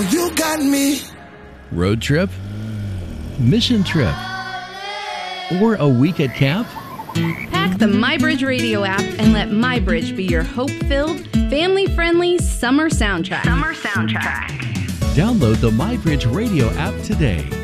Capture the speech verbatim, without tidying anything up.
You got me. Road trip? Mission trip? Or a week at camp? Pack the MyBridge Radio app and let MyBridge be your hope-filled, family-friendly summer soundtrack. Summer soundtrack. Download the MyBridge Radio app today.